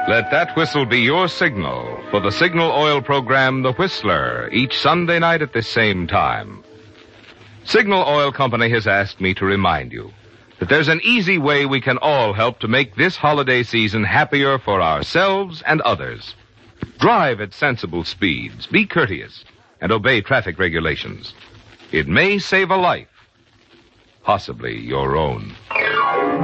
Let that whistle be your signal for the Signal Oil program, The Whistler, each Sunday night at this same time. Signal Oil Company has asked me to remind you that there's an easy way we can all help to make this holiday season happier for ourselves and others. Drive at sensible speeds, be courteous, and obey traffic regulations. It may save a life, possibly your own.